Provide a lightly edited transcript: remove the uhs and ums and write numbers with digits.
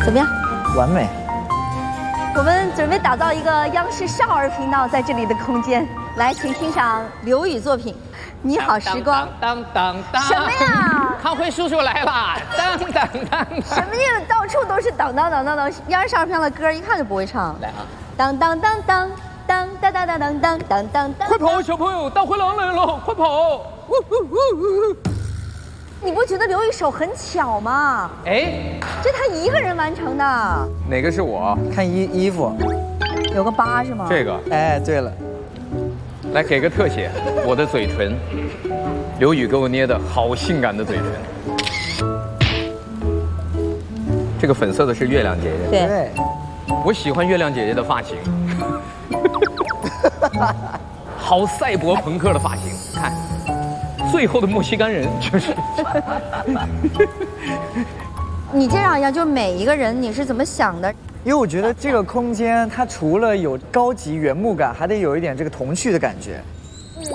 怎么样？ 完美。 我们准备打造一个央视少儿频道在这里的空间。来，请欣赏刘宇作品《你好时光》。 当当当！ 什么呀？ 康辉叔叔来啦！当当当！ 什么呀？到处都是当当当当当！央视少儿频道的歌一看就不会唱。 来啊！ 当当当当当当当当当当当当当！ 快跑，小朋友，大灰狼来了！快跑！ 你不觉得刘宇手很巧吗？ 哎， 这他一个人完成的。 哪个是我？ 看衣服， 有个疤是吗？ 这个。 哎，对了， 来给个特写，我的嘴唇，刘宇给我捏的好性感的嘴唇。这个粉色的是月亮姐姐。 对， 我喜欢月亮姐姐的发型，好赛博朋克的发型，看，最后的墨西哥人就是。 你介绍一下，就是每一个人你是怎么想的？ 因为我觉得这个空间它除了有高级原木感，还得有一点这个童趣的感觉。